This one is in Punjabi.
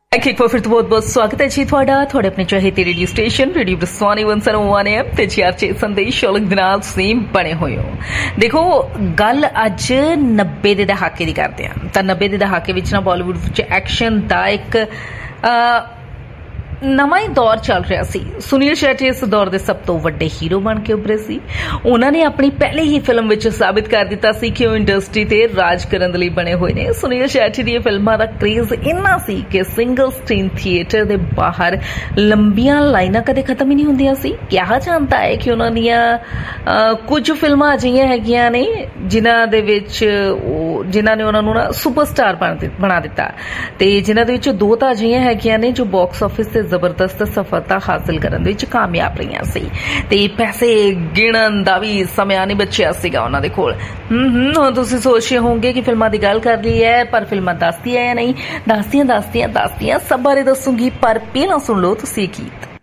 एक बार फिर तो बहुत बहुत स्वागत है जी थोड़ा थोड़े अपने चाहते रेडियो स्टेशन रेडियो बरसाने 101 एम ते जीआरचे संदेश अलग दिनाल से बने हुए हो। देखो गल अज 90 ਦੇ ਦਹਾਕੇ ਦੀ ਕਰਦੇ ਆ ਤਾਂ 90 ਦੇ ਦਹਾਕੇ ਵਿੱਚ ਨਾ ਬਾਲੀਵੁੱਡ ਵਿੱਚ ਐਕਸ਼ਨ ਦਾ ਇੱਕ ਨਵਾਂ ਹੀ ਦੌਰ ਚੱਲ ਰਿਹਾ ਸੀ। ਸੁਨੀਲ ਸ਼ੈਟੀ ਇਸ ਦੌਰ ਦੇ ਸਭ ਤੋਂ ਵੱਡੇ ਹੀਰੋ ਬਣ ਕੇ ਉੱਭਰੇ ਸੀ। ਉਹਨਾਂ ਨੇ ਆਪਣੀ ਪਹਿਲੀ ਹੀ ਫਿਲਮ ਵਿੱਚ ਸਾਬਿਤ ਕਰ ਦਿੱਤਾ ਸੀ ਕਿ ਉਹ ਇੰਡਸਟਰੀ ਤੇ ਰਾਜ ਕਰਨ ਦੇ ਲਈ ਬਣੇ ਹੋਏ ਨੇ। ਸੁਨੀਲ ਸ਼ੈਟੀ ਦੀਆਂ ਫਿਲਮਾਂ ਦਾ ਕ੍ਰੇਜ਼ ਇੰਨਾ ਸੀ ਕਿ ਸਿੰਗਲ ਸਕਰੀਨ ਥੀਏਟਰ ਦੇ ਬਾਹਰ ਲੰਬੀਆਂ ਲਾਈਨਾਂ ਕਦੇ ਖਤਮ ਹੀ ਨਹੀਂ ਹੁੰਦੀਆਂ ਸੀ। ਕਿਹਾ ਜਾਂਦਾ ਹੈ ਕਿ ਉਹਨਾਂ ਦੀਆਂ ਕੁਝ ਫਿਲਮਾਂ ਅਜਿਹੀਆਂ ਹੈਗੀਆਂ ਨੇ ਜਿਨ੍ਹਾਂ ਦੇ ਵਿੱਚ ਜਿਨ੍ਹਾਂ ਨੇ ਉਹਨਾਂ ਨੂੰ ਨਾ ਸੁਪਰਸਟਾਰ ਬਣਾ ਦਿੱਤਾ ਤੇ ਜਿਨ੍ਹਾਂ ਦੇ ਵਿੱਚ ਦੋ ਤਾਂ ਅਜਿਹੀਆਂ ਹੈਗੀਆਂ ਨੇ ਜੋ ਬਾਕਸ ਆਫਿਸ ਤੇ ਜ਼ਬਰਦਸਤ ਸਫਲਤਾ ਹਾਸਲ ਕਰਨ ਦੇ ਵਿੱਚ ਕਾਮਯਾਬ ਰਹੀਆਂ ਸੀ ਤੇ ਪੈਸੇ ਗਿਣਨ ਦਾ ਵੀ ਸਮਾਂ ਨਹੀਂ ਬਚਿਆ ਸੀਗਾ ਉਹਨਾਂ ਦੇ ਕੋਲ। ਹੁਣ ਤੁਸੀਂ ਸੋਚ ਰਹੇ ਹੋਵੋਗੇ ਕਿ ਫਿਲਮਾਂ ਦੀ ਗੱਲ ਕਰ ਲਈ ਹੈ ਪਰ ਫਿਲਮਾਂ ਦੱਸਦੀ ਹੈ ਜਾਂ ਨਹੀਂ। ਦੱਸਦੀਆਂ ਸਭ ਬਾਰੇ ਦੱਸੂਗੀ ਪਰ ਪਹਿਲਾਂ ਸੁਣ ਲਓ ਤੁਸੀਂ ਇਹ ਗੀਤ।